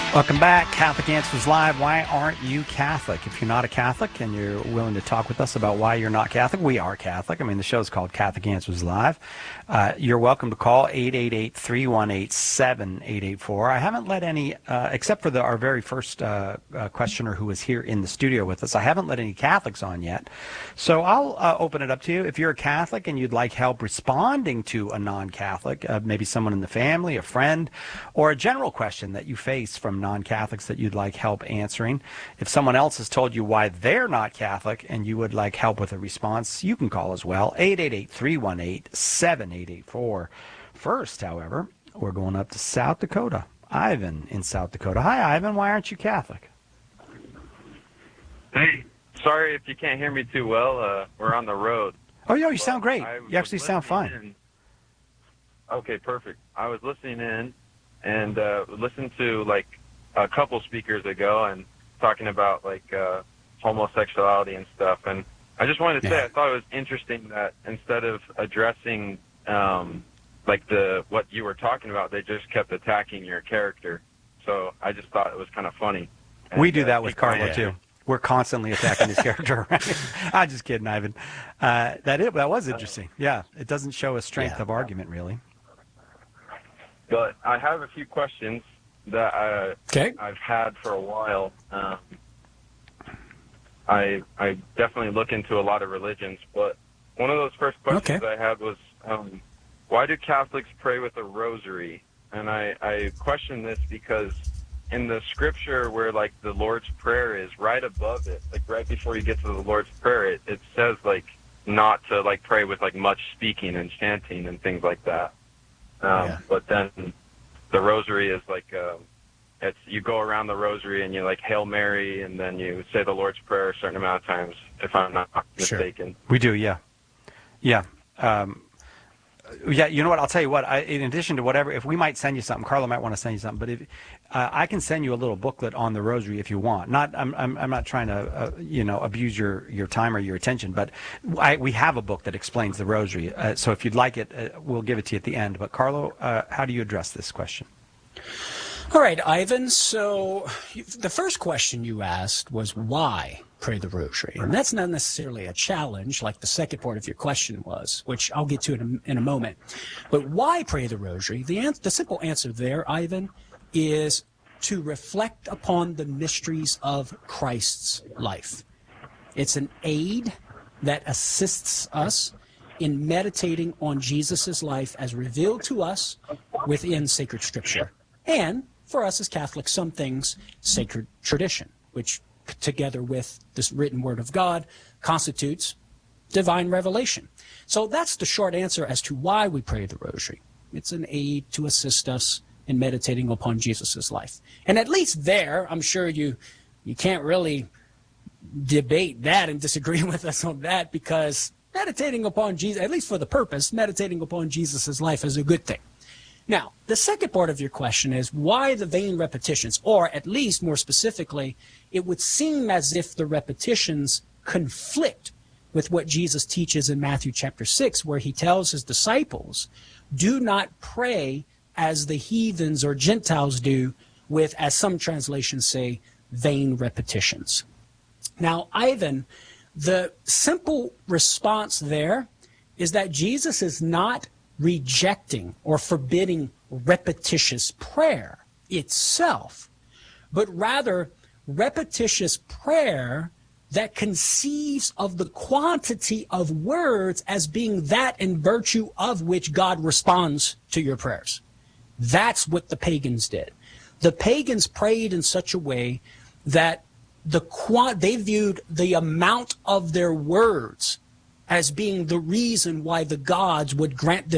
Welcome back, Catholic Answers Live. Why aren't you Catholic? If you're not a Catholic and you're willing to talk with us about why you're not Catholic, we are Catholic. I mean, the show's called Catholic Answers Live. You're welcome to call 888-318-7884. I haven't let any, except for our very first questioner who was here in the studio with us, I haven't let any Catholics on yet. So I'll open it up to you. If you're a Catholic and you'd like help responding to a non-Catholic, maybe someone in the family, a friend, or a general question that you face from non-Catholics that you'd like help answering. If someone else has told you why they're not Catholic and you would like help with a response, you can call as well, 888-318-7884. First, however, we're going up to South Dakota. Ivan in South Dakota. Hi, Ivan. Why aren't you Catholic? Hey, sorry if you can't hear me too well. We're on the road. Oh, yeah, you sound great. You actually sound fine. Okay, perfect. I was listening in and listened to, like, a couple speakers ago and talking about, like, homosexuality and stuff. And I just wanted to say I thought it was interesting that instead of addressing, like, what you were talking about, they just kept attacking your character. So I just thought it was kind of funny. And, we do that with Carlo, too. We're constantly attacking his character. I'm just kidding, Ivan. That was interesting. Yeah, it doesn't show a strength of argument, really. But I have a few questions that I've had for a while. I definitely look into a lot of religions, but one of those first questions I had was, why do Catholics pray with a rosary? And I question this because in the scripture where, like, the Lord's Prayer is, right above it, like right before you get to the Lord's Prayer, it says, like, not to, like, pray with, like, much speaking and chanting and things like that. But then the rosary is like, you go around the rosary and you, like, Hail Mary, and then you say the Lord's Prayer a certain amount of times, if I'm not mistaken. Sure. We do, yeah. Yeah. Yeah, you know what? I'll tell you what. In addition to whatever, if we might send you something, Carla might want to send you something. But if I can send you a little booklet on the rosary if you want. I'm not trying to abuse your time or your attention. But we have a book that explains the rosary. So if you'd like it, we'll give it to you at the end. But Carlo, how do you address this question? All right, Ivan. So the first question you asked was why pray the rosary, and that's not necessarily a challenge like the second part of your question was, which I'll get to in a moment. But why pray the rosary? The simple answer there, Ivan, is to reflect upon the mysteries of Christ's life. It's an aid that assists us in meditating on Jesus' life as revealed to us within sacred scripture. And for us as Catholics, some things sacred tradition, which together with this written word of God constitutes divine revelation. So that's the short answer as to why we pray the rosary. It's an aid to assist us in meditating upon Jesus' life. And at least there, I'm sure you can't really debate that and disagree with us on that, because meditating upon Jesus, at least for the purpose, meditating upon Jesus' life is a good thing. Now, the second part of your question is why the vain repetitions, or at least more specifically, it would seem as if the repetitions conflict with what Jesus teaches in Matthew chapter 6, where he tells his disciples, do not pray as the heathens or Gentiles do with, as some translations say, vain repetitions. Now, Ivan, the simple response there is that Jesus is not rejecting or forbidding repetitious prayer itself, but rather repetitious prayer that conceives of the quantity of words as being that in virtue of which God responds to your prayers. That's what the pagans did. The pagans prayed in such a way that they viewed the amount of their words as being the reason why the gods would grant them